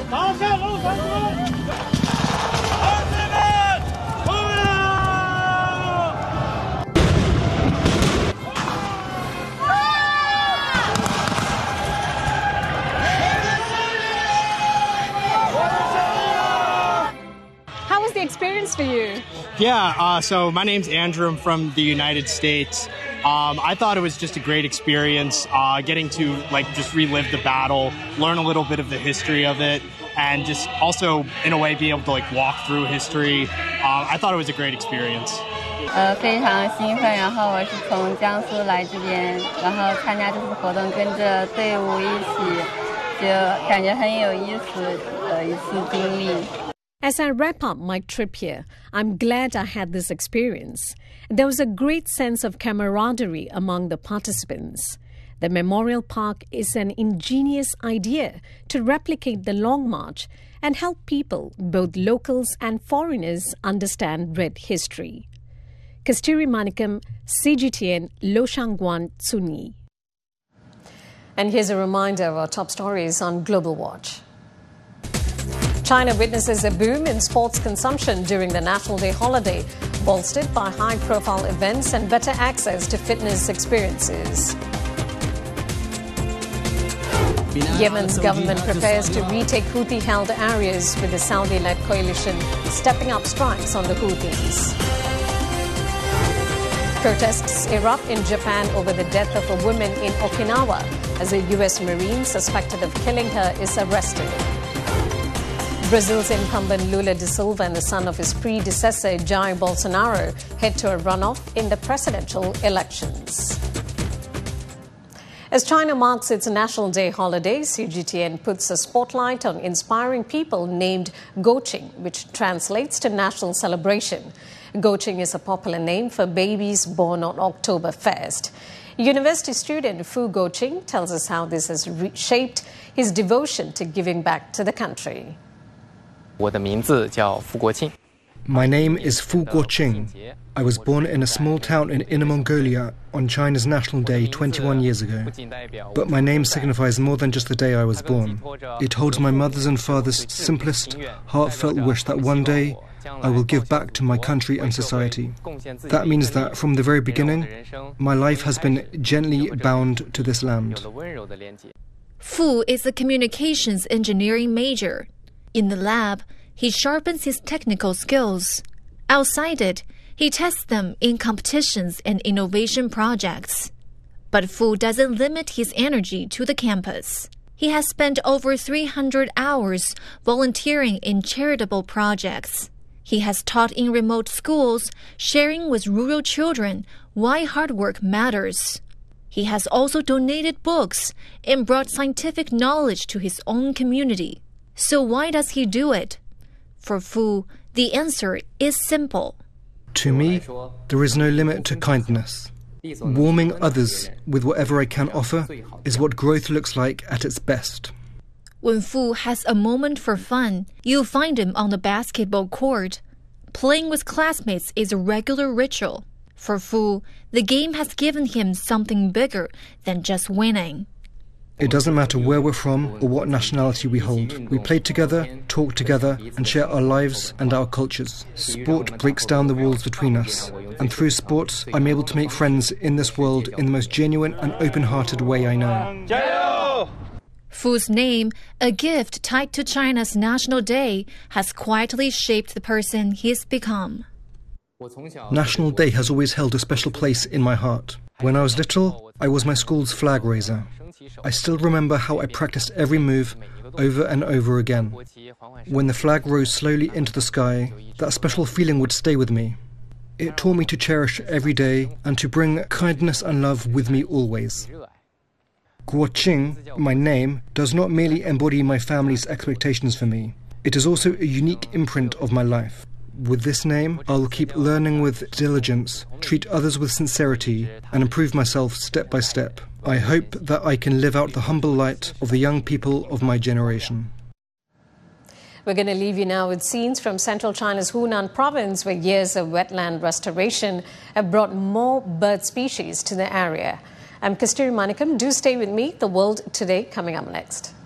How was the experience for you? Yeah, so my name's Andrew. I'm from the United States. I thought it was just a great experience, getting to just relive the battle, learn a little bit of the history of it, and just also in a way be able to walk through history. I thought it was a great experience. 非常兴奋，然后我是从江苏来这边，然后参加这次活动，跟着队伍一起，就感觉很有意思的一次经历。 As I wrap up my trip here, I'm glad I had this experience. There was a great sense of camaraderie among the participants. The Memorial Park is an ingenious idea to replicate the Long March and help people, both locals and foreigners, understand Red history. Kasturi Manikam, CGTN, Loshangwan, Tsuni. And here's a reminder of our top stories on Global Watch. China witnesses a boom in sports consumption during the National Day holiday, bolstered by high-profile events and better access to fitness experiences. Yemen's government prepares to retake Houthi-held areas, with the Saudi-led coalition stepping up strikes on the Houthis. Protests erupt in Japan over the death of a woman in Okinawa as a U.S. Marine suspected of killing her is arrested. Brazil's incumbent Lula da Silva and the son of his predecessor Jair Bolsonaro head to a runoff in the presidential elections. As China marks its National Day holiday, CGTN puts a spotlight on inspiring people named Guoqing, which translates to National Celebration. Guoqing is a popular name for babies born on October 1st. University student Fu Guoqing tells us how this has reshaped his devotion to giving back to the country. My name is Fu Guoqing. I was born in a small town in Inner Mongolia on China's National Day 21 years ago. But my name signifies more than just the day I was born. It holds my mother's and father's simplest, heartfelt wish that one day I will give back to my country and society. That means that from the very beginning, my life has been gently bound to this land. Fu is a communications engineering major. In the lab, he sharpens his technical skills. Outside it, he tests them in competitions and innovation projects. But Fu doesn't limit his energy to the campus. He has spent over 300 hours volunteering in charitable projects. He has taught in remote schools, sharing with rural children why hard work matters. He has also donated books and brought scientific knowledge to his own community. So why does he do it? For Fu, the answer is simple. To me, there is no limit to kindness. Warming others with whatever I can offer is what growth looks like at its best. When Fu has a moment for fun, you'll find him on the basketball court. Playing with classmates is a regular ritual. For Fu, the game has given him something bigger than just winning. It doesn't matter where we're from or what nationality we hold. We play together, talk together, and share our lives and our cultures. Sport breaks down the walls between us. And through sports, I'm able to make friends in this world in the most genuine and open-hearted way I know. Fu's name, a gift tied to China's National Day, has quietly shaped the person he's become. National Day has always held a special place in my heart. When I was little, I was my school's flag raiser. I still remember how I practiced every move over and over again. When the flag rose slowly into the sky, that special feeling would stay with me. It taught me to cherish every day and to bring kindness and love with me always. Guoqing, my name, does not merely embody my family's expectations for me. It is also a unique imprint of my life. With this name, I will keep learning with diligence, treat others with sincerity, and improve myself step by step. I hope that I can live out the humble light of the young people of my generation. We're going to leave you now with scenes from central China's Hunan province, where years of wetland restoration have brought more bird species to the area. I'm Kasturi Manikam. Do stay with me. The World Today coming up next.